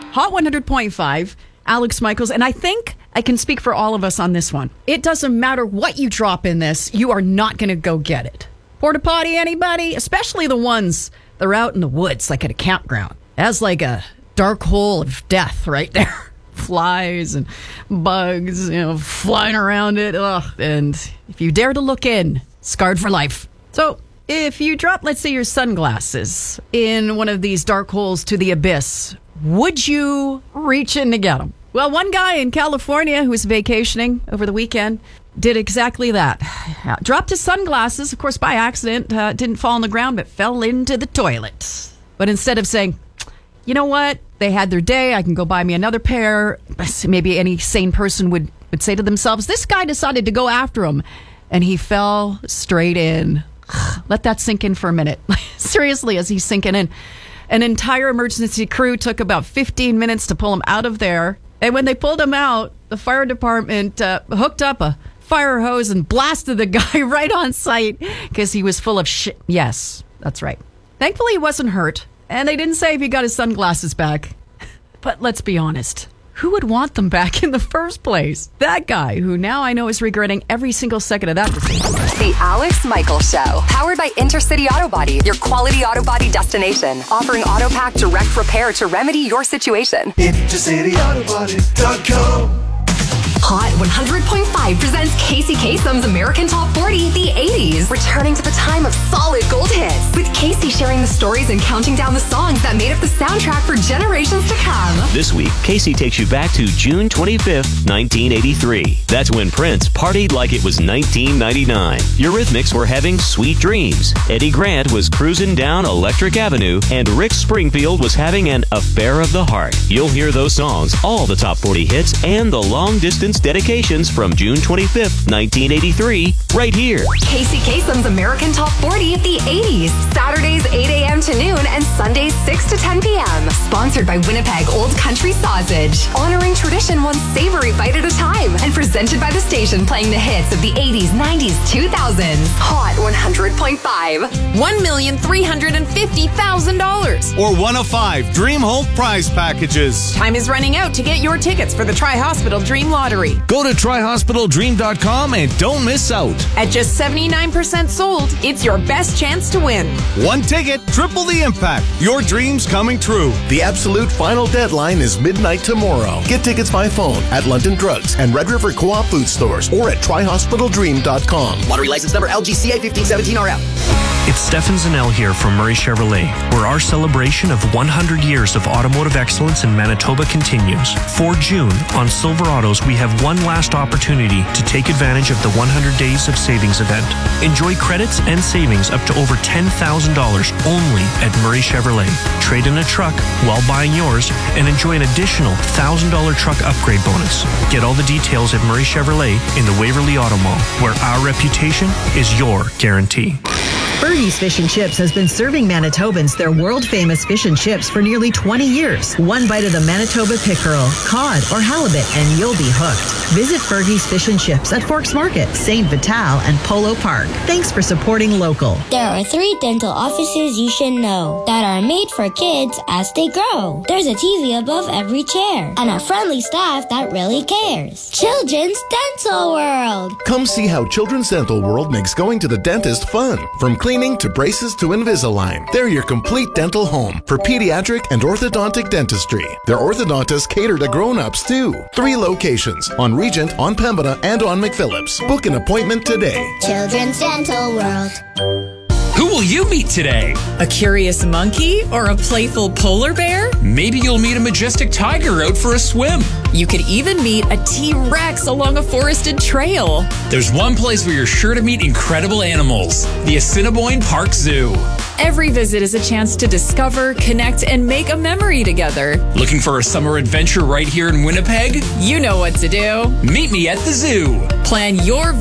Hot 100.5, Alex Michaels, and I think I can speak for all of us on this one. It doesn't matter what you drop in this, you are not going to go get it. Porta potty, anybody? Especially the ones that are out in the woods, like at a campground. That's like a dark hole of death right there. Flies and bugs, flying around it. Ugh. And if you dare to look in, scarred for life. So if you drop, let's say, your sunglasses in one of these dark holes to the abyss, would you reach in to get them? Well, one guy in California who was vacationing over the weekend did exactly that. Dropped his sunglasses, of course, by accident. Didn't fall on the ground, but fell into the toilet. But instead of saying, you know what, they had their day, I can go buy me another pair, maybe any sane person would say to themselves, this guy decided to go after him, and he fell straight in. Let that sink in for a minute. Seriously, as he's sinking in. An entire emergency crew took about 15 minutes to pull him out of there. And when they pulled him out, the fire department hooked up a fire hose and blasted the guy right on sight because he was full of shit. Yes, that's right. Thankfully, he wasn't hurt. And they didn't say if he got his sunglasses back. But let's be honest. Who would want them back in the first place? That guy, who now I know is regretting every single second of that decision. The Alex Michaels Show, powered by Intercity Auto Body, your quality auto body destination. Offering AutoPack direct repair to remedy your situation. IntercityAutoBody.com. Hot 100.5 presents Casey Kasem's American Top 40, the 80s. Returning to the time of solid gold hits, with Casey sharing the stories and counting down the songs that made up the soundtrack for generations to come. This week, Casey takes you back to June 25th, 1983. That's when Prince partied like it was 1999. Eurythmics were having Sweet Dreams. Eddie Grant was cruising down Electric Avenue, and Rick Springfield was having an affair of the heart. You'll hear those songs, all the top 40 hits, and the long-distance dedications from June 25th, 1983, right here. Casey Kasem's American Top 40 of the 80s. Saturdays 8 a.m. to noon and Sundays 6 to 10 p.m. Sponsored by Winnipeg Old Country Sausage. Honoring tradition one savory bite at a time. And presented by the station playing the hits of the 80s, 90s, 2000s. Hot 100.5. $1,350,000. Or one of 5 Dream Home prize packages. Time is running out to get your tickets for the Tri-Hospital Dream Lottery. Go to tryhospitaldream.com and don't miss out. At just 79% sold, it's your best chance to win. One ticket, triple the impact. Your dreams coming true. The absolute final deadline is midnight tomorrow. Get tickets by phone at London Drugs and Red River Co-op food stores or at tryhospitaldream.com. Lottery license number LGCA 1517RF. It's Stefan Zanel here from Murray Chevrolet, where our celebration of 100 years of automotive excellence in Manitoba continues. For June, on Silverados, we have one last opportunity to take advantage of the 100 Days of Savings event. Enjoy credits and savings up to over $10,000 only at Murray Chevrolet. Trade in a truck while buying yours and enjoy an additional $1,000 truck upgrade bonus. Get all the details at Murray Chevrolet in the Waverly Auto Mall, where our reputation is your guarantee. Fergie's Fish and Chips has been serving Manitobans their world-famous fish and chips for nearly 20 years. One bite of the Manitoba pickerel, cod, or halibut, and you'll be hooked. Visit Fergie's Fish and Chips at Forks Market, St. Vital, and Polo Park. Thanks for supporting local. There are 3 dental offices you should know that are made for kids as they grow. There's a TV above every chair and a friendly staff that really cares. Children's Dental World. Come see how Children's Dental World makes going to the dentist fun. From cleaning to braces to Invisalign, they're your complete dental home for pediatric and orthodontic dentistry. Their orthodontists cater to grown-ups too. 3 locations on Regent, on Pembina, and on McPhillips. Book an appointment today. Children's Dental World. Who will you meet today? A curious monkey or a playful polar bear? Maybe you'll meet a majestic tiger out for a swim. You could even meet a T-Rex along a forested trail. There's one place where you're sure to meet incredible animals, the Assiniboine Park Zoo. Every visit is a chance to discover, connect, and make a memory together. Looking for a summer adventure right here in Winnipeg? You know what to do. Meet me at the zoo. Plan your